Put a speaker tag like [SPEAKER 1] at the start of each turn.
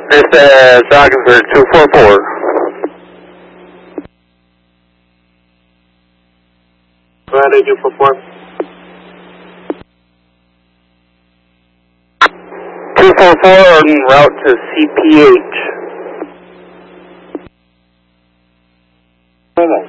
[SPEAKER 1] Dispatch, Ogdenburg 244.
[SPEAKER 2] Ready, 244.
[SPEAKER 1] 244 en route to CPH.